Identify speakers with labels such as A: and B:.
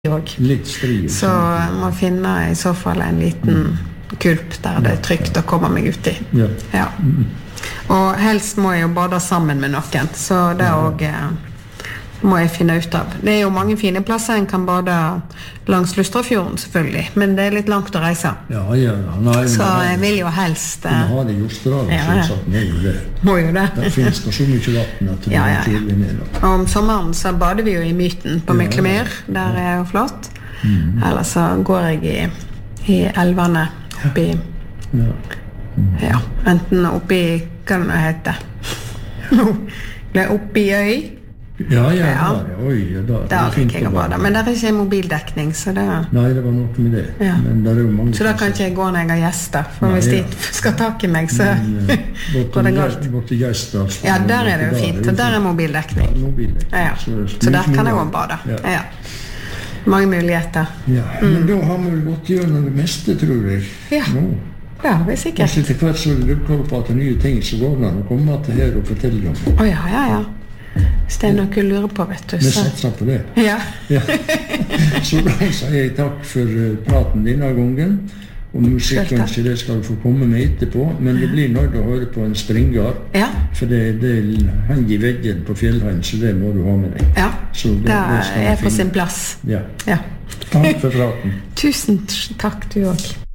A: Litt stri.
B: Så jeg må finne I så fall en liten kulp der det trygt å komme meg ut I. Ja. Og helst må jeg jo bade sammen med noen, så det også må jeg finne ut av. Det jo mange fine plasser en kan bade langs Lustrafjorden selvfølgelig, men det litt langt å reise.
A: Ja. Nei,
B: så jeg vil jo helst...
A: Vi har det I Jostedalen, selvsagt, må jo det.
B: Må jo det.
A: Der finnes det så mye vatten at det naturlig ned.
B: Og om sommeren så bader vi jo I Myten på Myklemyr, der jo flott. Eller så går jeg I elvene oppi... Ja, enten oppi, hva det heter? Oppi Øy.
A: Ja, oi,
B: der fikk jeg å bade, men der ikke mobildekning, så det...
A: Nei, det var noe med det. Men der jo mange...
B: Så da kan ikke jeg gå når jeg har gjester, for hvis de skal tak I meg, så går det galt.
A: Borte gjester.
B: Ja, der det jo fint, og der mobildekning. Ja, så der kan jeg også bade. Ja. Mange muligheter.
A: Ja, men da har vi gått gjennom det meste, tror jeg.
B: Ja, det sikkert.
A: Og så til hvert så dukker opp at nye ting, så går det an å komme til her og fortelle om.
B: Ja. Hvis det noe du lurer på, vet du.
A: Vi satser på det.
B: Ja.
A: Så da sier jeg takk for praten denne gangen. Og musikken til det skal du få komme med etterpå. Men det blir nødt å høre på en springer. Ja. For det henger I veggen på Fjellheim, så det må du ha med deg.
B: Ja, det på sin plass.
A: Ja. Takk for praten.
B: Tusen takk, du også.